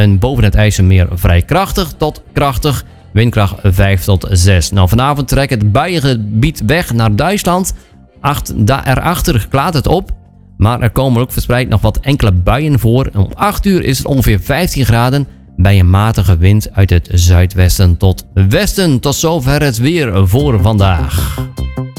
En boven het IJsselmeer vrij krachtig tot krachtig. Windkracht 5 tot 6. Nou, vanavond trekt het buiengebied weg naar Duitsland. Daarachter klaart het op. Maar er komen ook verspreid nog wat enkele buien voor. Om 8 uur is het ongeveer 15 graden. Bij een matige wind uit het zuidwesten tot westen. Tot zover het weer voor vandaag.